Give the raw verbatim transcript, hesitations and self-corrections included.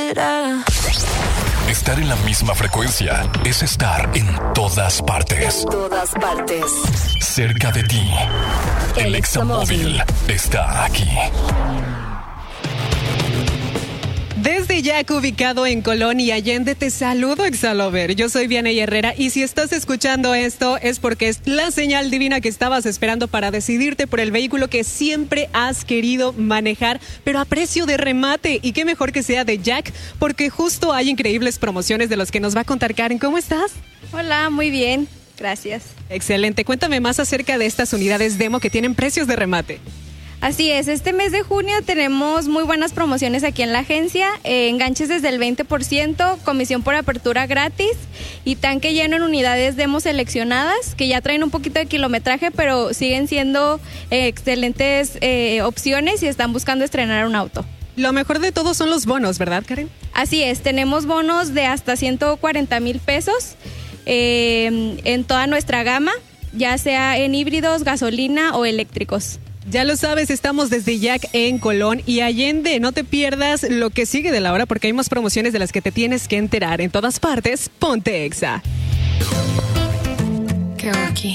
será? Estar en la misma frecuencia es estar en todas partes. En todas partes. Cerca de ti. El, El Examóvil está aquí. Desde Jack, ubicado en Colón y Allende, te saludo, Exalover. Yo soy Vianey Herrera y si estás escuchando esto es porque es la señal divina que estabas esperando para decidirte por el vehículo que siempre has querido manejar, pero a precio de remate. Y qué mejor que sea de Jack, porque justo hay increíbles promociones de los que nos va a contar Karen. ¿Cómo estás? Hola, muy bien, gracias. Excelente. Cuéntame más acerca de estas unidades demo que tienen precios de remate. Así es, este mes de junio tenemos muy buenas promociones aquí en la agencia, eh, enganches desde el veinte por ciento, comisión por apertura gratis y tanque lleno en unidades demo seleccionadas que ya traen un poquito de kilometraje, pero siguen siendo eh, excelentes eh, opciones si están buscando estrenar un auto. Lo mejor de todo son los bonos, ¿verdad, Karen? Así es, tenemos bonos de hasta ciento cuarenta mil pesos eh, en toda nuestra gama, ya sea en híbridos, gasolina o eléctricos. Ya lo sabes, estamos desde Jack en Colón y Allende. No te pierdas lo que sigue de la hora porque hay más promociones de las que te tienes que enterar. En todas partes, ponte Exa. ¿Qué hago aquí?